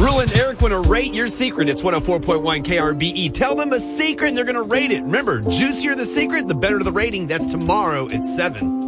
Rule and Eric want to rate your secret. It's 104.1 KRBE. Tell them a secret and they're going to rate it. Remember, juicier the secret, the better the rating. That's tomorrow at 7.